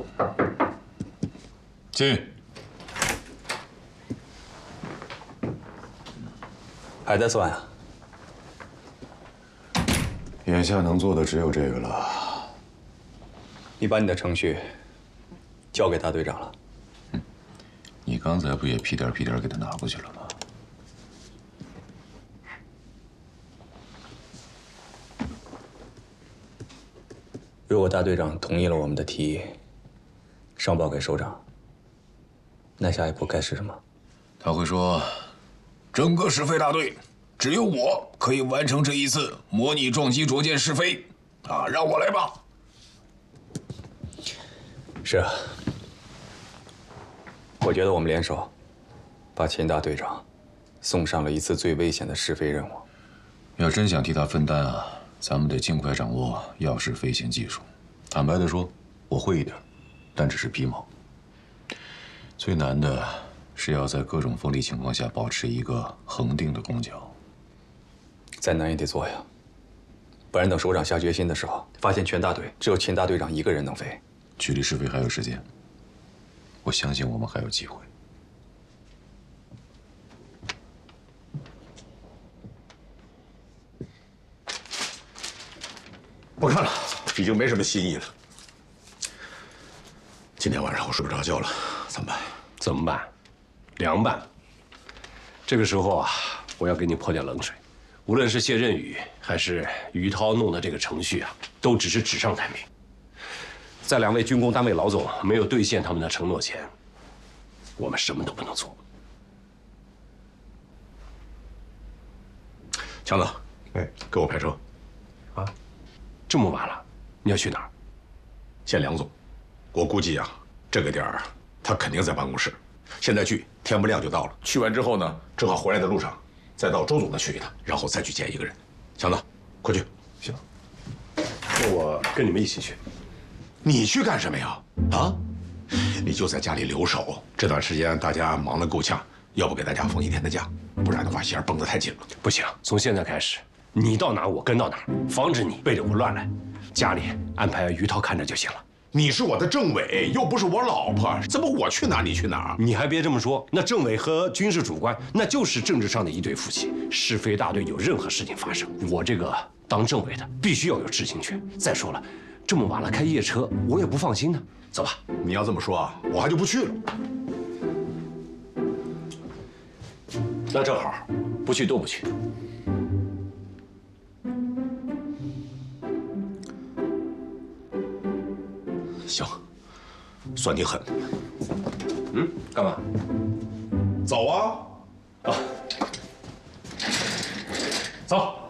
进。 还在算啊？ 眼下能做的只有这个了。 你把你的程序交给大队长了。 你刚才不也屁颠屁颠给他拿过去了吗？ 如果大队长同意了我们的提议，上报给首长，那下一步该是什么？ 他会说，整个是非大队只有我可以完成这一次模拟撞击卓见是非，啊，让我来吧。 是啊，我觉得我们联手，把秦大队长送上了一次最危险的试飞任务。 要真想替他分担啊，咱们得尽快掌握钥匙飞行技术。坦白的说，我会一点，但只是皮毛。最难的是要在各种风力情况下保持一个恒定的攻角。 再难也得做呀，不然等首长下决心的时候，发现全大队只有秦大队长一个人能飞。 距离试飞还有时间，我相信我们还有机会。 不看了，已经没什么新意了。今天晚上我睡不着觉了，怎么办？ 怎么办？凉拌。这个时候啊，我要给你泼点冷水。无论是谢振宇还是于涛弄的这个程序啊，都只是纸上谈兵。在两位军工单位老总没有兑现他们的承诺前，我们什么都不能做。 强子，哎，给我派车。 啊，这么晚了，你要去哪儿？ 见梁总，我估计啊，这个点儿他肯定在办公室。现在去，天不亮就到了。去完之后呢，正好回来的路上，再到周总那去一趟，然后再去见一个人。强子，快去。 行，那我跟你们一起去。 你去干什么呀？啊，你就在家里留守。这段时间大家忙得够呛，要不给大家放一天的假，不然的话弦绷得太紧了。 不行，从现在开始，你到哪儿我跟到哪儿，防止你背着我乱来。家里安排于涛看着就行了。 你是我的政委，又不是我老婆，怎么我去哪儿你去哪儿？ 你还别这么说，那政委和军事主官那就是政治上的一对夫妻。是非大队有任何事情发生，我这个当政委的必须要有知情权。再说了，这么晚了开夜车，我也不放心呢。走吧。 你要这么说啊，我还就不去了。 那正好，不去都不去。 行，算你狠。 嗯，干嘛？ 走啊！ 啊，走。